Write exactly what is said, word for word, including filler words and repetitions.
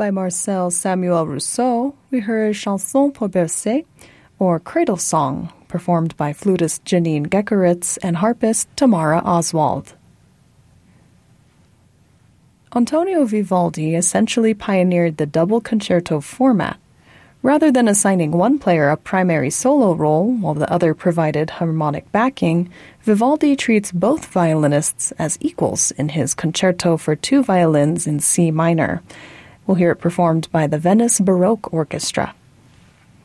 by Marcel Samuel Rousseau, we heard Chanson pour bercer, or Cradle Song, performed by flutist Janine Geckeritz and harpist Tamara Oswald. Antonio Vivaldi essentially pioneered the double concerto format. Rather than assigning one player a primary solo role while the other provided harmonic backing, Vivaldi treats both violinists as equals in his Concerto for Two Violins in C minor. We'll hear it performed by the Venice Baroque Orchestra.